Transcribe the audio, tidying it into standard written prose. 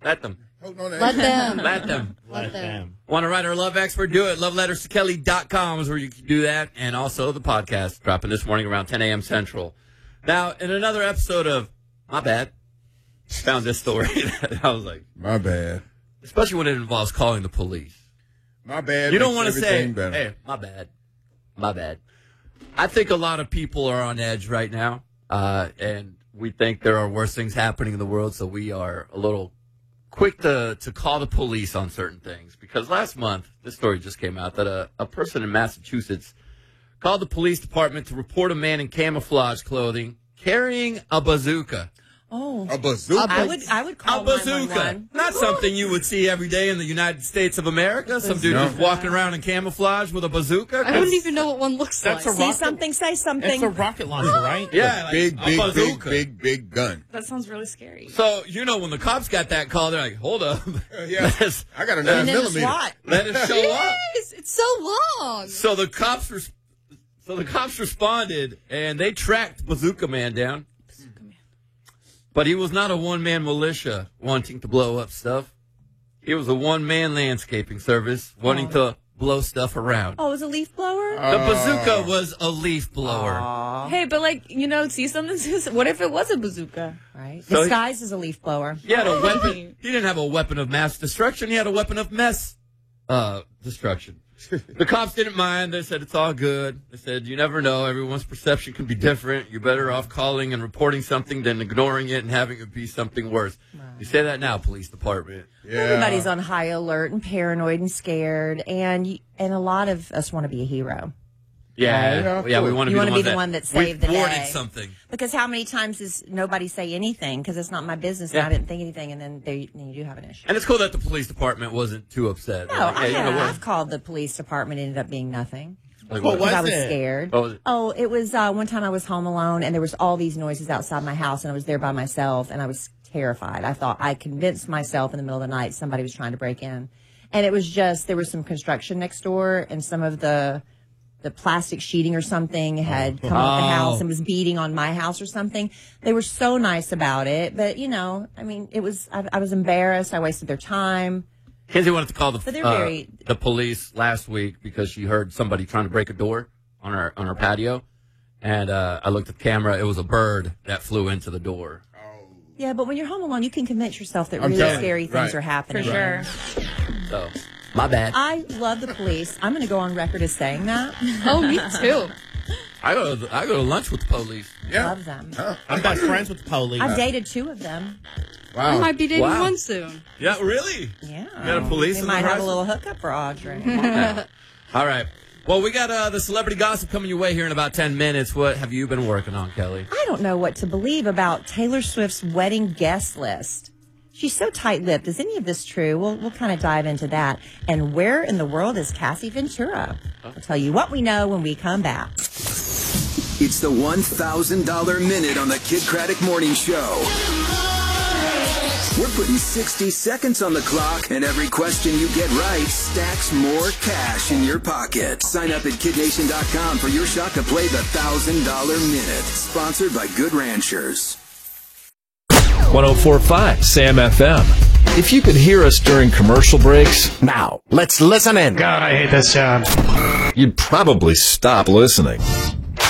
Let them. Let them. Let them. Let them. Want to write our love expert? Do it. LoveLettersToKelly.com is where you can do that. And also the podcast dropping this morning around 10 a.m. Central. Now, in another episode of My Bad, found this story that I was like, my bad. Especially when it involves calling the police. My bad. You don't want to say, hey, my bad. My bad. I think a lot of people are on edge right now. And we think there are worse things happening in the world. So we are a little quick to call the police on certain things. Because last month, this story just came out that a person in Massachusetts called the police department to report a man in camouflage clothing carrying a bazooka. Oh, a bazooka. I would call a bazooka. 911. Not something you would see every day in the United States of America. Some dude just walking around in camouflage with a bazooka. I wouldn't even know what one looks like. See something, say something. It's a rocket launcher, right? Yeah, like big gun. That sounds really scary. So, when the cops got that call, they're like, hold up. Yeah, I got a 9mm. Let it show up. It's so long. So the cops responded, and they tracked Bazooka Man down. But he was not a one-man militia wanting to blow up stuff. He was a one-man landscaping service wanting to blow stuff around. Oh, it was a leaf blower? The bazooka was a leaf blower. Hey, but see something? What if it was a bazooka? Right. So Disguised as a leaf blower. He had a weapon. He didn't have a weapon of mass destruction. He had a weapon of mess destruction. The cops didn't mind. They said it's all good. They said you never know. Everyone's perception can be different. You're better off calling and reporting something than ignoring it and having it be something worse. Right. You say that now, police department. Yeah. Everybody's on high alert and paranoid and scared, and a lot of us want to be a hero. Yeah, right? We want to be the one that saved the day. Something. Because how many times does nobody say anything? Because it's not my business. And I didn't think anything, and then you do have an issue. And it's cool that the police department wasn't too upset. No, I've called the police department. It ended up being nothing. Like because I was scared. It was one time I was home alone, and there was all these noises outside my house, and I was there by myself, and I was terrified. I convinced myself in the middle of the night somebody was trying to break in, and it was just there was some construction next door, and some of the plastic sheeting or something had come off the house and was beating on my house or something. They were so nice about it, but it was I was embarrassed. I wasted their time. Kenzie wanted to call the police last week because she heard somebody trying to break a door on her patio, and I looked at the camera. It was a bird that flew into the door. Yeah, but when you're home alone, you can convince yourself that really scary things are happening. For sure. So, my bad. I love the police. I'm going to go on record as saying that. Oh, me too. I go to lunch with the police. Yeah. Love them. I'm best friends with the police. I've dated 2 of them. Wow. I might be dating one soon. Yeah, really? Yeah. You got a police? We might have a little hookup for Audrey. All right. Well, we got the celebrity gossip coming your way here in about 10 minutes. What have you been working on, Kelly? I don't know what to believe about Taylor Swift's wedding guest list. She's so tight-lipped. Is any of this true? We'll kind of dive into that. And where in the world is Cassie Ventura? I'll tell you what we know when we come back. It's the $1,000 minute on the Kid Craddock Morning Show. We're putting 60 seconds on the clock, and every question you get right stacks more cash in your pocket. Sign up at KidNation.com for your shot to play the $1,000 minute. Sponsored by Good Ranchers. 104.5 Sam FM. If you could hear us during commercial breaks, now, let's listen in. God, I hate this job. You'd probably stop listening.